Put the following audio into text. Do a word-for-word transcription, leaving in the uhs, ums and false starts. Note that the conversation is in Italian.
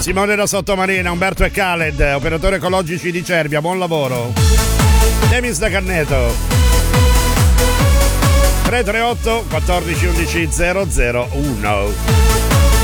Simone da Sottomarina, Umberto e Khaled, operatori ecologici di Cervia, buon lavoro. Demis da Canneto. tre tre otto quattordici undici zero zero uno.